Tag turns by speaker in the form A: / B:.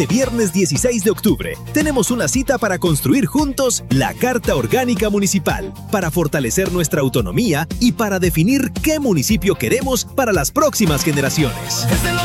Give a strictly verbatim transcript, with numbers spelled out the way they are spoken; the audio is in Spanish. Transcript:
A: Este viernes dieciséis de octubre tenemos una cita para construir juntos la Carta Orgánica Municipal, para fortalecer nuestra autonomía y para definir qué municipio queremos para las próximas generaciones.